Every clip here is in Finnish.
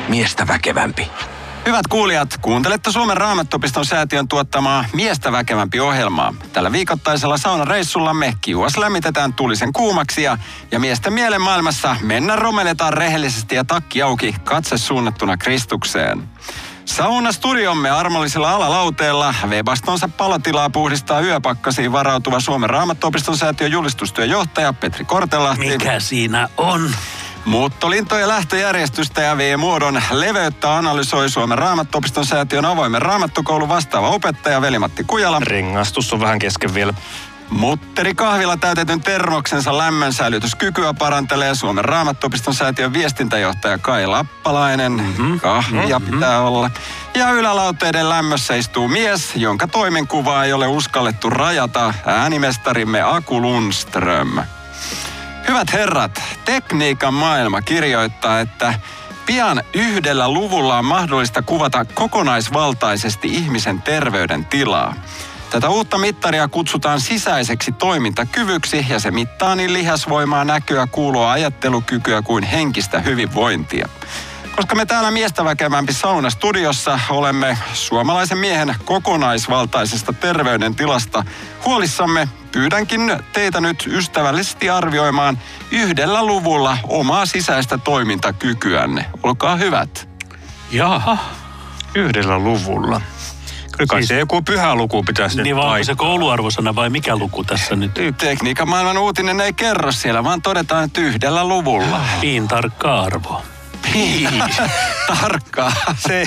miestä väkevämpi. Hyvät kuulijat, kuuntelette Suomen Raamattuopiston säätiön tuottamaa Miestä väkevämpi -ohjelmaa. Tällä viikoittaisella saunareissullamme kiuas lämmitetään tulisen kuumaksi ja miesten mielen maailmassa mennä romennetaan rehellisesti ja takki auki, katse suunnattuna Kristukseen. Saunastudiomme armollisella alalauteella Webastonsa palotilaa puhdistaa yöpakkasiin varautuva Suomen Raamattuopiston säätiön julistustyöjohtaja Petri Kortelahti. Mikä siinä on? Muuttolintojen lähtöjärjestystä ja V-muodon leveyttä analysoi Suomen Raamattuopiston säätiön avoimen raamattukoulun vastaava opettaja Veli-Matti Kujala. Rengastus on vähän kesken vielä. Mutteri kahvilla täytetyn termoksensa lämmönsäilytyskykyä parantelee Suomen Raamattuopiston säätiön viestintäjohtaja Kai Lappalainen. Kahvia pitää olla. Ja ylälauteiden lämmössä istuu mies, jonka toimenkuvaa ei ole uskallettu rajata, äänimestarimme Aku Lundström. Hyvät herrat, tekniikan maailma kirjoittaa, että pian 1 luvulla on mahdollista kuvata kokonaisvaltaisesti ihmisen terveyden tilaa. Tätä uutta mittaria kutsutaan sisäiseksi toimintakyvyksi ja se mittaa niin lihasvoimaa, näköä, kuuloa, ajattelukykyä kuin henkistä hyvinvointia. Koska me täällä miestä väkevämpi saunastudiossa olemme suomalaisen miehen kokonaisvaltaisesta terveydentilasta huolissamme, pyydänkin teitä nyt ystävällisesti arvioimaan 1 luvulla omaa sisäistä toimintakykyänne. Olkaa hyvät. Jaha, 1 luvulla. Kyllä kai se joku pyhä luku pitäisi niin nyt vaan paikkaa. se kouluarvosana vai mikä luku tässä nyt? Tekniikan maailman uutinen ei kerro siellä, vaan todetaan, että 1 luvulla. Niin tarkka arvo. Tarkkaa. Se.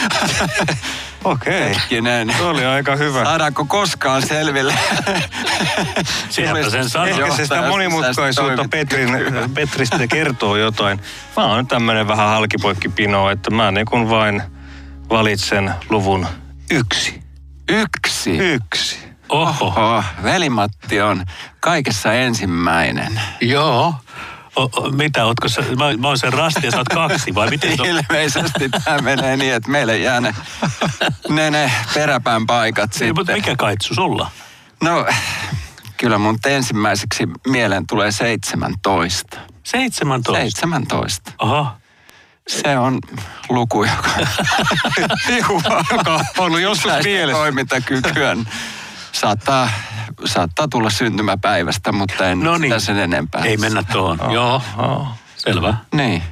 Okei. Hetkinen. Se oli aika hyvä. Saadaanko koskaan selville? Sieltä sen sanoo. Ehkä se sitä monimutkaisuutta Petristä kertoo jotain. Mä oon tämmönen vähän halkipoikkipino, että mä niin kuin vain valitsen luvun 1. 1. 1. Oho, Veli-Matti on kaikessa ensimmäinen. Joo. Mitä, ootko sä, mä oon sen rasti ja sä oot 2 vai miten? Ilmeisesti tämä menee niin, että meille jää ne peräpään paikat sitten. Mutta mikä kaitsu sulla? No, kyllä mun ensimmäiseksi mieleen tulee 17. 17? 17. Aha. Se on luku, joka Joka on ollut joskus mielessä. Toimintakykyä. Saattaa tulla syntymäpäivästä, mutta en sitä sen enempää. Ei mennä tuohon. Joo. Selvä. Niin.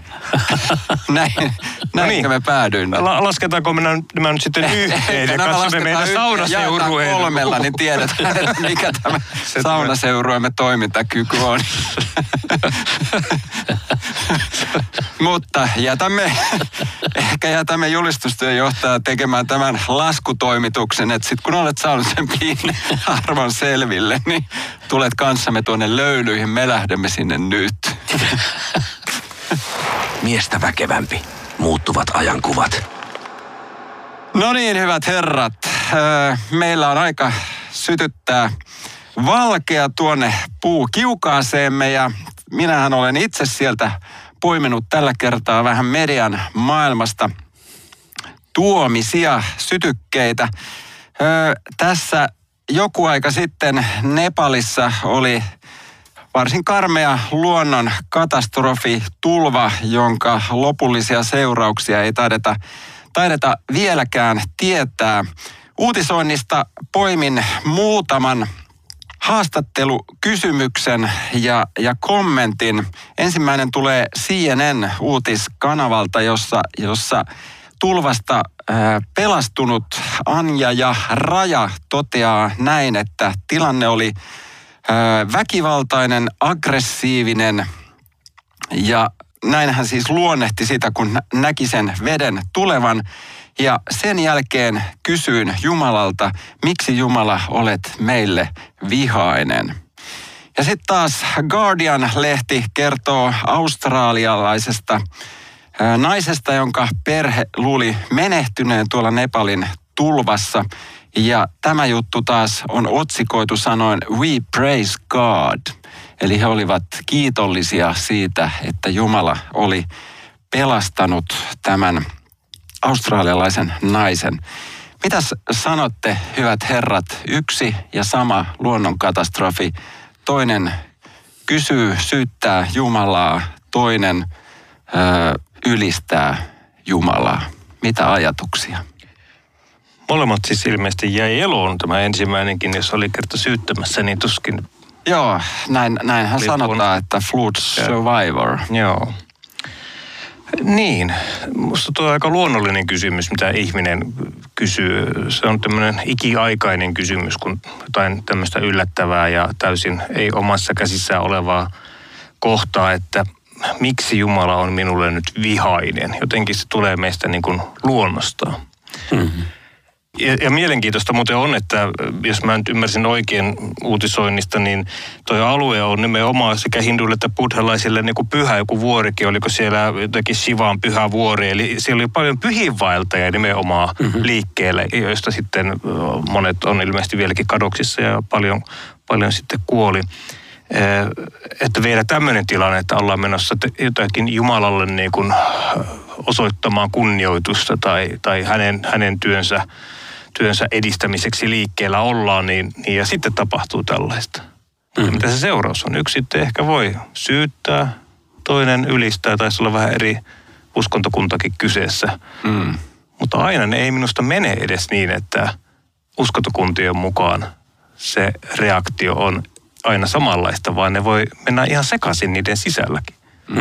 Näinkö me päädyimme? Lasketaanko nämä nyt sitten yhteen ja katsomme meidän saunaseurueen? 3, niin tiedetään, että mikä tämä saunaseuruemme toimintakyky on. Mutta ehkä jätämme julistustyöjohtajaa tekemään tämän laskutoimituksen, että sitten kun olet saanut sen arvon selville, niin tulet kanssamme tuonne löylyihin, me lähdemme sinne nyt. Miestä väkevämpi. Muuttuvat ajankuvat. No niin, hyvät herrat. Meillä on aika sytyttää valkea tuonne puukiukaaseemme ja minähän olen itse sieltä poiminut tällä kertaa vähän median maailmasta tuomisia sytykkeitä. Tässä joku aika sitten Nepalissa oli varsin karmea luonnon katastrofi, tulva, jonka lopullisia seurauksia ei taideta vieläkään tietää. Uutisoinnista poimin muutaman haastattelukysymyksen ja kommentin. Ensimmäinen tulee CNN-uutiskanavalta, jossa tulvasta pelastunut Anja ja Raja toteaa näin, että tilanne oli väkivaltainen, aggressiivinen ja näin hän siis luonnehti sitä, kun näki sen veden tulevan. Ja sen jälkeen kysyin Jumalalta, miksi Jumala olet meille vihainen. Ja sitten taas Guardian-lehti kertoo australialaisesta naisesta, jonka perhe luuli menehtyneen tuolla Nepalin tulvassa. Ja tämä juttu taas on otsikoitu sanoen We praise God. Eli he olivat kiitollisia siitä, että Jumala oli pelastanut tämän australialaisen naisen. Mitäs sanotte, hyvät herrat, yksi ja sama luonnonkatastrofi? Toinen kysyy, syyttää Jumalaa, toinen ylistää Jumalaa? Mitä ajatuksia? Molemmat siis ilmeisesti jäi eloon. Tämä ensimmäinenkin, jos oli kerta syyttämässä, niin tuskin. Joo, näinhän sanotaan, että flute survivor. Joo. Niin, musta tuo on aika luonnollinen kysymys, mitä ihminen kysyy. Se on tämmöinen ikiaikainen kysymys, kun jotain tämmöistä yllättävää ja täysin ei omassa käsissään olevaa kohtaa, että miksi Jumala on minulle nyt vihainen. Jotenkin se tulee meistä niin kuin luonnostaan. Mm-hmm. Ja mielenkiintoista muuten on, että jos mä nyt ymmärsin oikein uutisoinnista, niin toi alue on nimenomaan sekä hinduille että buddhalaisille niin kuin pyhä joku vuorikin. Oliko siellä jotenkin Shivan pyhä vuori? Eli siellä oli paljon pyhiinvaeltajia nimenomaan liikkeelle, joista sitten monet on ilmeisesti vieläkin kadoksissa ja paljon sitten kuoli. Että vielä tämmöinen tilanne, että ollaan menossa jotakin Jumalalle niin kuin osoittamaan kunnioitusta tai hänen työnsä edistämiseksi liikkeellä ollaan, niin ja sitten tapahtuu tällaista. Ja mitä se seuraus on? Yksi sitten ehkä voi syyttää, toinen ylistää, taisi olla vähän eri uskontokuntakin kyseessä. Mutta aina ne ei minusta mene edes niin, että uskontokuntien mukaan se reaktio on aina samanlaista, vaan ne voi mennä ihan sekaisin niiden sisälläkin.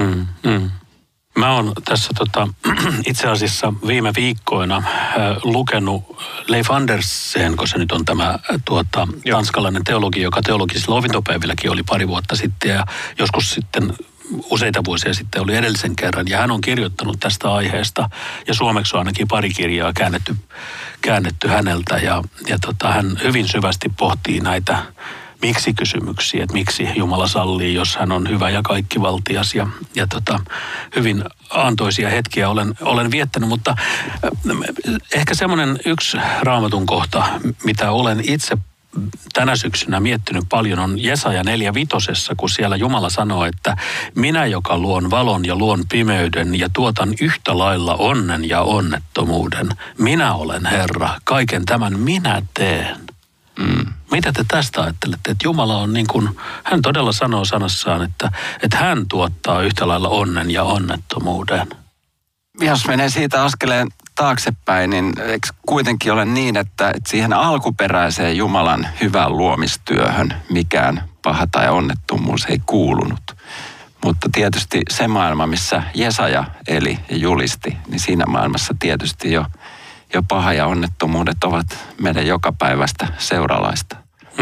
Mä oon tässä itse asiassa viime viikkoina lukenut Leif Andersen, kun se nyt on tämä tanskalainen teologi, joka teologisilla opintopäivilläkin oli pari vuotta sitten ja joskus sitten useita vuosia sitten oli edellisen kerran. Ja hän on kirjoittanut tästä aiheesta ja suomeksi on ainakin pari kirjaa käännetty häneltä ja hän hyvin syvästi pohtii näitä miksi-kysymyksiä, että miksi Jumala sallii, jos hän on hyvä ja kaikkivaltias ja hyvin antoisia hetkiä olen viettänyt, mutta ehkä semmoinen yksi Raamatun kohta, mitä olen itse tänä syksynä miettinyt paljon, on Jesaja 4:5, kun siellä Jumala sanoo, että minä, joka luon valon ja luon pimeyden ja tuotan yhtä lailla onnen ja onnettomuuden. Minä olen Herra, kaiken tämän minä teen. Mitä te tästä ajattelette, että Jumala on niin kuin, hän todella sanoo sanassaan, että hän tuottaa yhtä lailla onnen ja onnettomuuden? Jos menee siitä askeleen taaksepäin, niin eikö kuitenkin ole niin, että siihen alkuperäiseen Jumalan hyvään luomistyöhön mikään paha tai onnettomuus ei kuulunut. Mutta tietysti se maailma, missä Jesaja eli ja julisti, niin siinä maailmassa tietysti jo paha ja onnettomuudet ovat meidän jokapäiväistä seuralaista.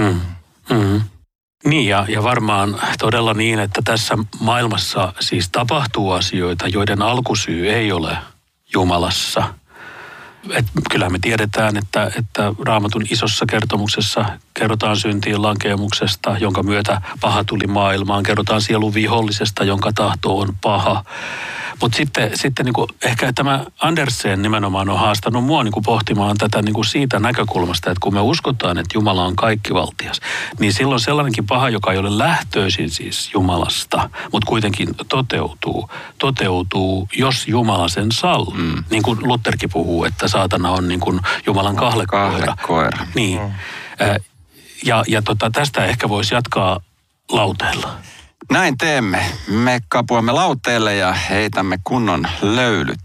Niin ja varmaan todella niin, että tässä maailmassa siis tapahtuu asioita, joiden alkusyy ei ole Jumalassa. Kyllähän me tiedetään, että Raamatun isossa kertomuksessa kerrotaan syntien lankeemuksesta, jonka myötä paha tuli maailmaan. Kerrotaan sielun vihollisesta, jonka tahto on paha. Mutta sitten niin kuin ehkä tämä Andersen nimenomaan on haastanut mua niin kuin pohtimaan tätä niin kuin siitä näkökulmasta, että kun me uskotaan, että Jumala on kaikkivaltias, niin silloin sellainenkin paha, joka ei ole lähtöisin siis Jumalasta, mutta kuitenkin toteutuu, jos Jumala sen sallii. Niin kuin Lutherkin puhuu, että saatana on niin kuin Jumalan kahlekoira. Niin. Ja tästä ehkä voisi jatkaa lauteella. Näin teemme. Me kapuamme lauteelle ja heitämme kunnon löylyt.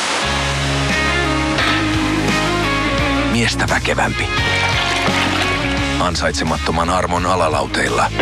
Miestä väkevämpi. Ansaitsemattoman armon alalauteilla.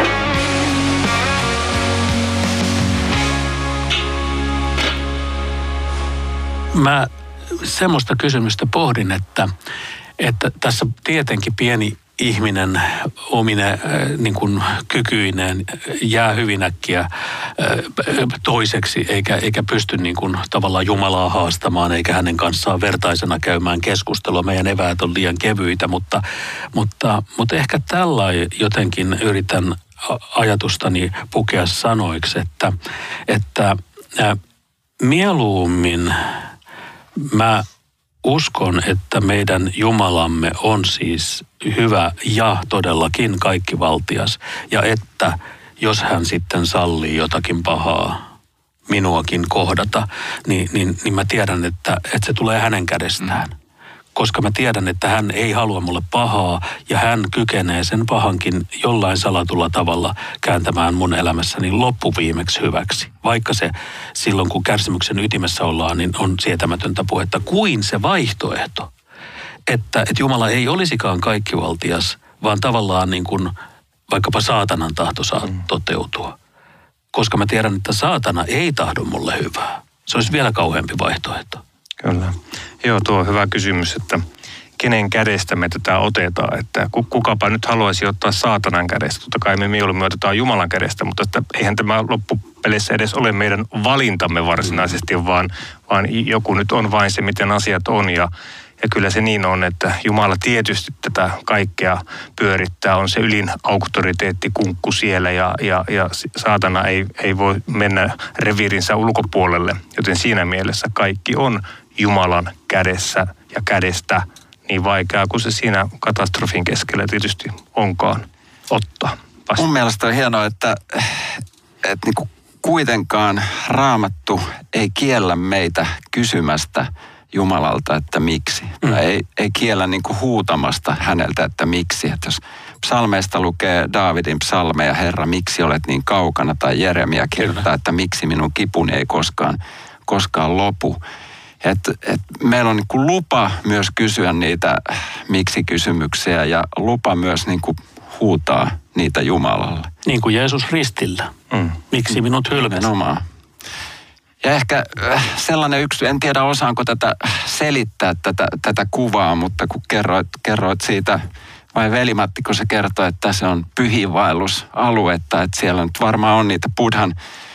Mä semmoista kysymystä pohdin, että tässä tietenkin pieni ihminen omine niin kuin kykyineen jää hyvin äkkiä toiseksi, eikä pysty niin kuin tavallaan Jumalaa haastamaan, eikä hänen kanssaan vertaisena käymään keskustelua. Meidän eväät on liian kevyitä, mutta ehkä tällainen jotenkin yritän ajatustani pukea sanoiksi, että mieluummin mä uskon, että meidän Jumalamme on siis hyvä ja todellakin kaikkivaltias. Ja että jos hän sitten sallii jotakin pahaa minuakin kohdata, niin mä tiedän, että se tulee hänen kädestään. koska mä tiedän, että hän ei halua mulle pahaa ja hän kykenee sen pahankin jollain salatulla tavalla kääntämään mun elämässäni loppuviimeksi hyväksi. Vaikka se silloin, kun kärsimyksen ytimessä ollaan, niin on sietämätöntä puhetta kuin se vaihtoehto, että Jumala ei olisikaan kaikkivaltias, vaan tavallaan niin kuin vaikkapa saatanan tahto saa toteutua. Koska mä tiedän, että saatana ei tahdo mulle hyvää. Se olisi vielä kauheampi vaihtoehto. Kyllä. Joo, tuo on hyvä kysymys, että kenen kädestä me tätä otetaan. Että kukapa nyt haluaisi ottaa saatanan kädestä. Totta kai me mieluummin otetaan Jumalan kädestä, mutta että eihän tämä loppupeleissä edes ole meidän valintamme varsinaisesti, vaan joku nyt on vain se, miten asiat on. Ja kyllä se niin on, että Jumala tietysti tätä kaikkea pyörittää. On se ylin auktoriteetti kunkku siellä ja saatana ei voi mennä reviirinsä ulkopuolelle. Joten siinä mielessä kaikki on Jumalan kädessä ja kädestä niin vaikeaa kuin se siinä katastrofin keskellä tietysti onkaan ottaa vasta. Mun mielestä on hienoa, että niinku kuitenkaan Raamattu ei kiellä meitä kysymästä Jumalalta, että miksi. Ei kiellä niinku huutamasta häneltä, että miksi. Että jos psalmeista lukee Daavidin psalmeja, Herra, miksi olet niin kaukana, tai Jeremia kirjoittaa, että miksi minun kipuni ei koskaan lopu. Et meillä on niinku lupa myös kysyä niitä miksi-kysymyksiä ja lupa myös niinku huutaa niitä Jumalalle. Niin kuin Jeesus ristillä. Miksi minut hylkäsi? Ja ehkä sellainen yksi, en tiedä osaanko tätä selittää tätä kuvaa, mutta kun kerroit siitä, vai Veli-Matti, kun se kertoi, että se on pyhiinvaellusaluetta, että siellä nyt varmaan on niitä Buddhan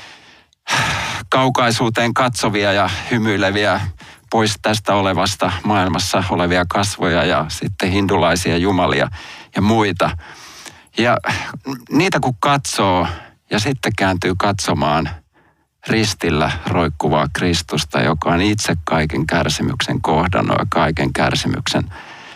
kaukaisuuteen katsovia ja hymyileviä pois tästä olevasta maailmassa olevia kasvoja ja sitten hindulaisia jumalia ja muita. Ja niitä kun katsoo ja sitten kääntyy katsomaan ristillä roikkuvaa Kristusta, joka on itse kaiken kärsimyksen kohdannut ja kaiken kärsimyksen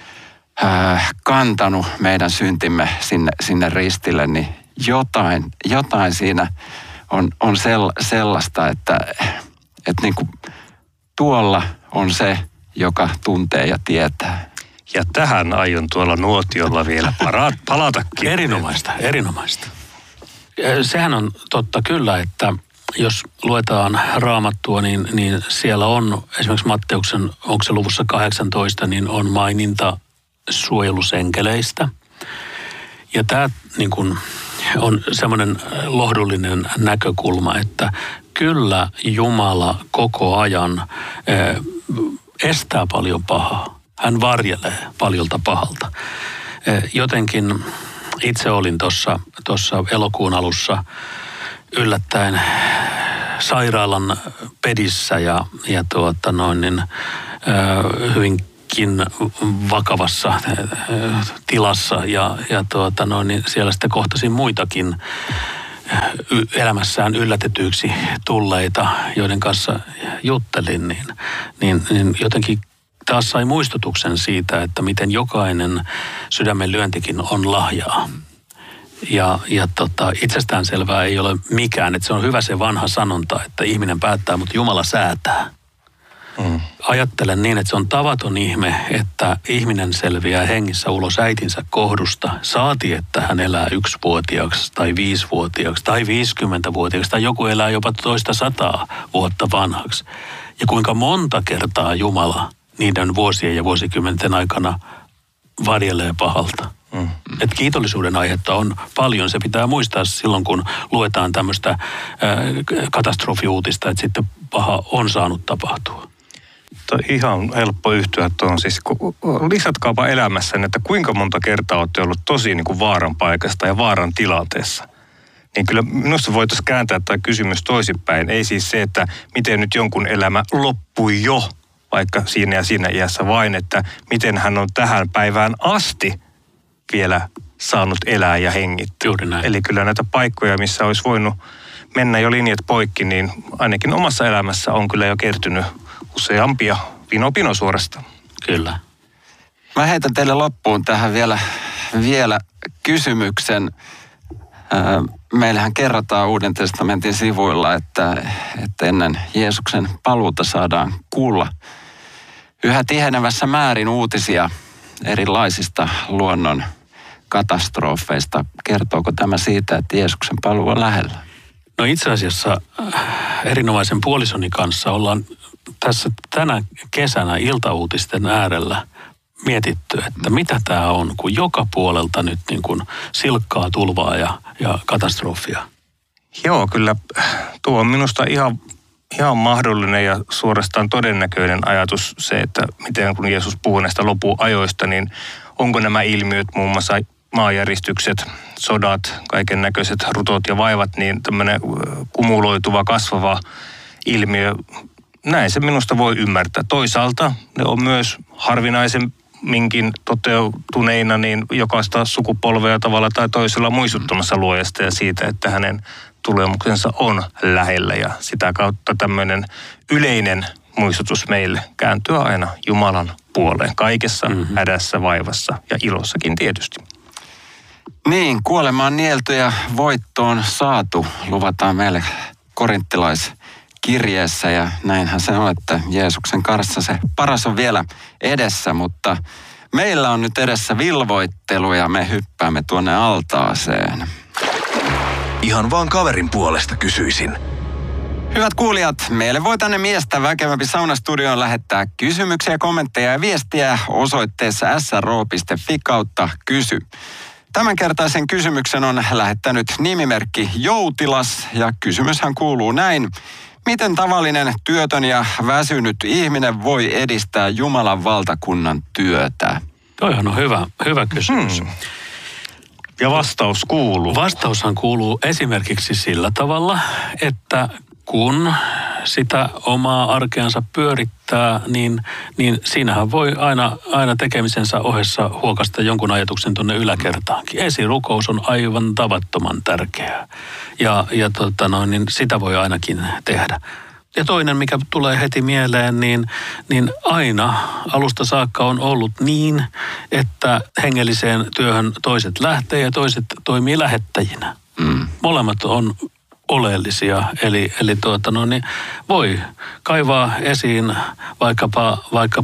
kantanut meidän syntimme sinne ristille, niin jotain siinä on sellaista, että niin kuin tuolla on se, joka tuntee ja tietää. Ja tähän aion tuolla nuotiolla vielä palatakin. Erinomaista. Sehän on totta kyllä, että jos luetaan Raamattua, niin siellä on esimerkiksi Matteuksen, onko se luvussa 18, niin on maininta suojelusenkeleistä. Ja tämä niin kuin on semmoinen lohdullinen näkökulma, että kyllä Jumala koko ajan estää paljon pahaa. Hän varjelee paljolta pahalta. Jotenkin itse olin tuossa elokuun alussa yllättäen sairaalan pedissä ja hyvinkin vakavassa tilassa ja siellä sitten kohtasin muitakin elämässään yllätetyiksi tulleita, joiden kanssa juttelin, niin jotenkin taas sai muistutuksen siitä, että miten jokainen sydämen lyöntikin on lahjaa. Ja itsestään selvää ei ole mikään, että se on hyvä se vanha sanonta, että ihminen päättää, mutta Jumala säätää. Ajattelen niin, että se on tavaton ihme, että ihminen selviää hengissä ulos äitinsä kohdusta. Saati, että hän elää 1-vuotiaaksi tai 5-vuotiaaksi tai 50-vuotiaaksi tai joku elää jopa 100 vuotta vanhaksi. Ja kuinka monta kertaa Jumala niiden vuosien ja vuosikymmenten aikana varjelee pahalta. Että kiitollisuuden aihetta on paljon. Se pitää muistaa silloin, kun luetaan tämmöistä katastrofiuutista, että sitten paha on saanut tapahtua. Ihan helppo yhtyä tuohon. Siis lisätkaapa elämässänne, että kuinka monta kertaa olette ollut tosi niin kuin vaaran paikasta ja vaaran tilanteessa. Niin kyllä minusta voitaisiin kääntää tämä kysymys toisinpäin. Ei siis se, että miten nyt jonkun elämä loppui jo, vaikka siinä ja siinä iässä, vain että miten hän on tähän päivään asti vielä saanut elää ja hengittää. Eli kyllä näitä paikkoja, missä olisi voinut mennä jo linjat poikki, niin ainakin omassa elämässä on kyllä jo kertynyt useampia pino suorastaan. Kyllä. Mä heitän teille loppuun tähän vielä kysymyksen. Meillähän kerrotaan Uuden testamentin sivuilla, että ennen Jeesuksen paluuta saadaan kuulla yhä tihenevässä määrin uutisia erilaisista luonnon katastrofeista. Kertooko tämä siitä, että Jeesuksen paluu on lähellä? No itse asiassa erinomaisen puolisoni kanssa ollaan tässä tänä kesänä iltauutisten äärellä mietitty, että mitä tämä on, kun joka puolelta nyt niin kuin silkkaa tulvaa ja katastrofia. Joo, kyllä tuo on minusta ihan mahdollinen ja suorastaan todennäköinen ajatus se, että miten kun Jeesus puhuu näistä lopuajoista, niin onko nämä ilmiöt, muun muassa maanjäristykset, sodat, kaiken näköiset rutot ja vaivat, niin tämmöinen kumuloituva, kasvava ilmiö, näin se minusta voi ymmärtää. Toisaalta ne on myös harvinaisemminkin toteutuneina niin jokaista sukupolvea tavalla tai toisella muistuttamassa luojasta ja siitä, että hänen tulemuksensa on lähellä ja sitä kautta tämmöinen yleinen muistutus meille kääntyä aina Jumalan puoleen kaikessa hädässä, vaivassa ja ilossakin tietysti. Niin, kuolema on nielty ja voitto on saatu, luvataan meille korinttilaiskirjeessä ja näinhän se on, että Jeesuksen kanssa se paras on vielä edessä, mutta meillä on nyt edessä vilvoittelu ja me hyppäämme tuonne altaaseen. Ihan vaan kaverin puolesta kysyisin. Hyvät kuulijat, meille voi tänne miestä väkevämpi saunastudioon lähettää kysymyksiä, kommentteja ja viestiä osoitteessa sro.fi/kysy. Tämänkertaisen kysymyksen on lähettänyt nimimerkki Joutilas ja kysymyshän kuuluu näin. Miten tavallinen työtön ja väsynyt ihminen voi edistää Jumalan valtakunnan työtä? Toihan on hyvä kysymys. Ja vastaus kuuluu? Vastaushan kuuluu esimerkiksi sillä tavalla, että kun sitä omaa arkeansa pyörittää, niin siinähän voi aina tekemisensä ohessa huokasta jonkun ajatuksen tuonne yläkertaankin. Esirukous on aivan tavattoman tärkeää niin sitä voi ainakin tehdä. Ja toinen, mikä tulee heti mieleen, niin aina alusta saakka on ollut niin, että hengelliseen työhön toiset lähtee ja toiset toimii lähettäjinä. Molemmat on oleellisia, eli voi kaivaa esiin vaikkapa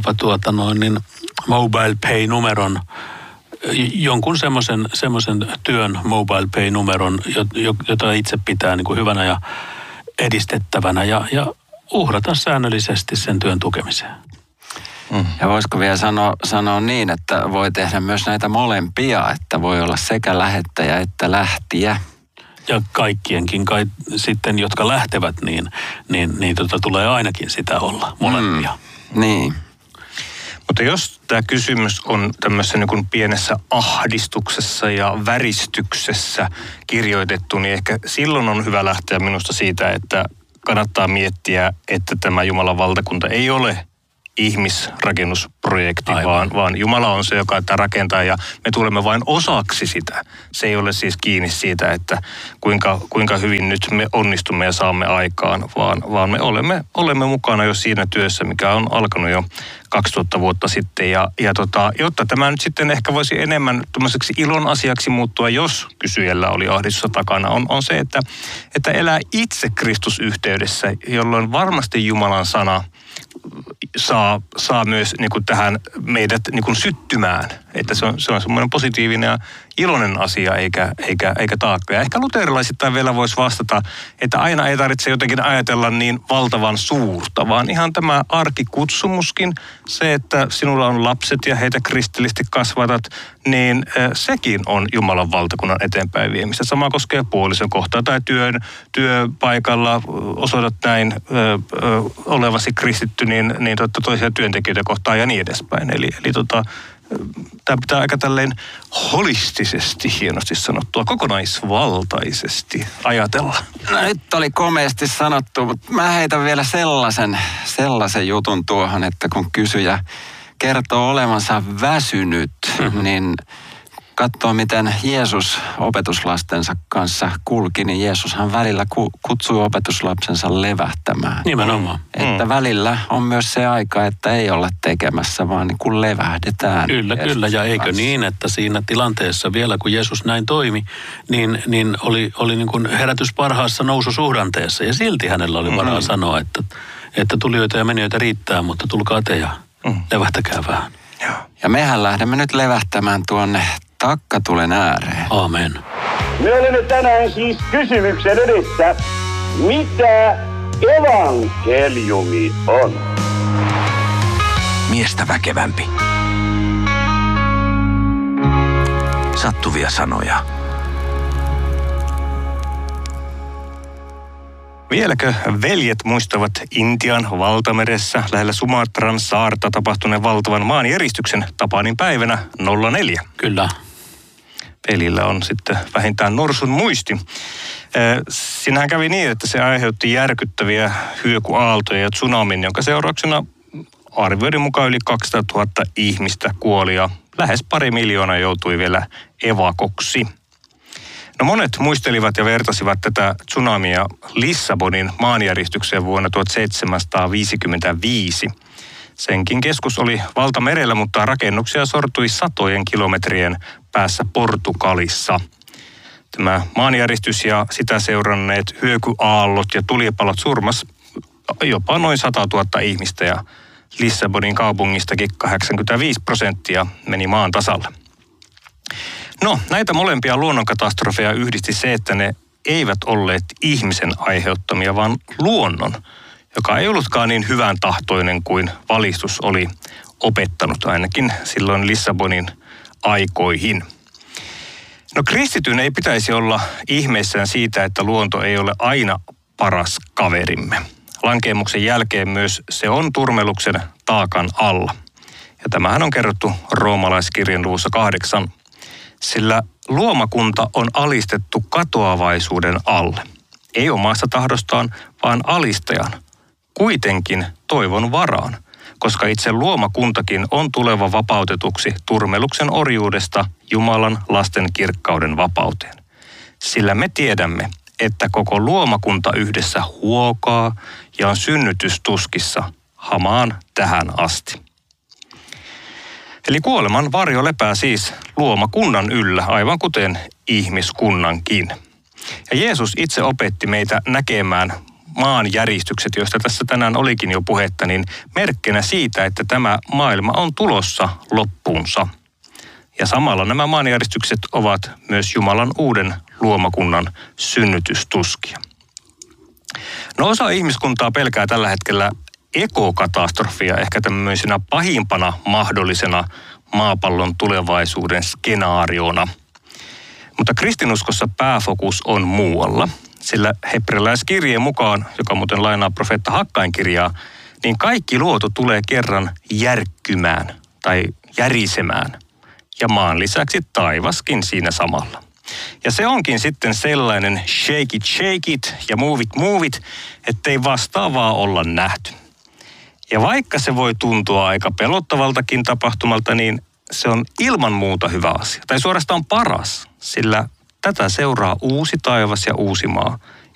mobile pay-numeron, jonkun semmoisen työn mobile pay-numeron, jota itse pitää niin kuin hyvänä ja edistettävänä ja uhrata säännöllisesti sen työn tukemiseen. Ja voisiko vielä sanoa niin, että voi tehdä myös näitä molempia, että voi olla sekä lähettäjä että lähtijä. Ja kaikkienkin sitten, jotka lähtevät, niin tulee ainakin sitä olla, molempia. Niin. Mutta jos tämä kysymys on tämmöisessä niin kuin pienessä ahdistuksessa ja väristyksessä kirjoitettu, niin ehkä silloin on hyvä lähteä minusta siitä, että kannattaa miettiä, että tämä Jumalan valtakunta ei ole ihmisrakennusprojekti, vaan Jumala on se, joka tätä rakentaa ja me tulemme vain osaksi sitä. Se ei ole siis kiinni siitä, että kuinka hyvin nyt me onnistumme ja saamme aikaan, vaan me olemme mukana jo siinä työssä, mikä on alkanut jo 2000 vuotta sitten. Jotta tämä nyt sitten ehkä voisi enemmän tämmöiseksi ilon asiaksi muuttua, jos kysyjällä oli ahdistusta takana, on se, että elää itse Kristusyhteydessä, jolloin varmasti Jumalan sana saa myös niin kuin tähän meidät niin kuin syttymään. Että se on semmoinen positiivinen ja iloinen asia eikä taakka. Ja ehkä luterilaisittain vielä voisi vastata, että aina ei tarvitse jotenkin ajatella niin valtavan suurta, vaan ihan tämä arkikutsumuskin, se, että sinulla on lapset ja heitä kristillisesti kasvatat, niin sekin on Jumalan valtakunnan eteenpäin viemistä. Sama koskee puolison kohtaa tai työpaikalla osoitat näin olevasi kristitty, niin toisia työntekijöitä kohtaan ja niin edespäin. Eli tämä pitää aika tälleen holistisesti, hienosti sanottua, kokonaisvaltaisesti ajatella. No nyt oli komeasti sanottu, mutta mä heitän vielä sellaisen jutun tuohon, että kun kysyjä kertoo olevansa väsynyt, niin katsoo, miten Jeesus opetuslastensa kanssa kulki, niin Jeesushan välillä kutsui opetuslapsensa levähtämään. Nimenomaan. Että välillä on myös se aika, että ei olla tekemässä, vaan niin kuin levähdetään. Kyllä. Ja eikö niin, että siinä tilanteessa vielä, kun Jeesus näin toimi, niin oli niin kuin herätys parhaassa noususuhdanteessa. Ja silti hänellä oli varaa sanoa, että tulijoita ja menijöitä riittää, mutta tulkaa te ja Levähtäkää vähän. Ja mehän lähdemme nyt levähtämään tuonne takkatulen ääreen. Aamen. Me olemme tänään siis kysymyksen edessä, mitä evankeliumi on? Miestä väkevämpi. Sattuvia sanoja. Vieläkö veljet muistavat Intian valtameressä lähellä Sumatran saarta tapahtuneen valtavan maanjäristyksen Tapanin päivänä 04? Kyllä. Pelillä on sitten vähintään norsun muisti. Siinähän kävi niin, että se aiheutti järkyttäviä hyökyaaltoja ja tsunamin, jonka seurauksena arvioiden mukaan yli 200 000 ihmistä kuoli ja lähes 2 miljoonaa joutui vielä evakoksi. No monet muistelivat ja vertasivat tätä tsunamia Lissabonin maanjäristykseen vuonna 1755. Senkin keskus oli valtamerellä, mutta rakennuksia sortui satojen kilometrien päässä Portugalissa. Tämä maanjäristys ja sitä seuranneet hyökyaallot ja tulipalot surmas jopa noin 100 000 ihmistä ja Lissabonin kaupungistakin 85% meni maan tasalle. No, näitä molempia luonnonkatastrofeja yhdisti se, että ne eivät olleet ihmisen aiheuttamia, vaan luonnon, joka ei ollutkaan niin hyvän tahtoinen kuin valistus oli opettanut ainakin silloin Lissabonin aikoihin. No kristityn ei pitäisi olla ihmeissään siitä, että luonto ei ole aina paras kaverimme. Lankeemuksen jälkeen myös se on turmeluksen taakan alla. Ja tämähän on kerrottu roomalaiskirjan luvussa 8. Sillä luomakunta on alistettu katoavaisuuden alle. Ei omasta tahdostaan, vaan alistajan. Kuitenkin toivon varaan, koska itse luomakuntakin on tuleva vapautetuksi turmeluksen orjuudesta Jumalan lasten kirkkauden vapauteen. Sillä me tiedämme, että koko luomakunta yhdessä huokaa ja on synnytystuskissa hamaan tähän asti. Eli kuoleman varjo lepää siis luomakunnan yllä, aivan kuten ihmiskunnankin. Ja Jeesus itse opetti meitä näkemään maanjäristykset, joista tässä tänään olikin jo puhetta, niin merkkinä siitä, että tämä maailma on tulossa loppuunsa. Ja samalla nämä maanjäristykset ovat myös Jumalan uuden luomakunnan synnytystuskia. No osa ihmiskuntaa pelkää tällä hetkellä ekokatastrofia ehkä tämmöisenä pahimpana mahdollisena maapallon tulevaisuuden skenaariona. Mutta kristinuskossa pääfokus on muualla, sillä hebrealaiskirjeen mukaan, joka muuten lainaa profeetta Hakkain kirjaa, niin kaikki luotu tulee kerran järkkymään tai järisemään ja maan lisäksi taivaskin siinä samalla. Ja se onkin sitten sellainen shake it ja move it, ettei vastaavaa olla nähty. Ja vaikka se voi tuntua aika pelottavaltakin tapahtumalta, niin se on ilman muuta hyvä asia. Tai suorastaan paras, sillä tätä seuraa uusi taivas ja uusi maa,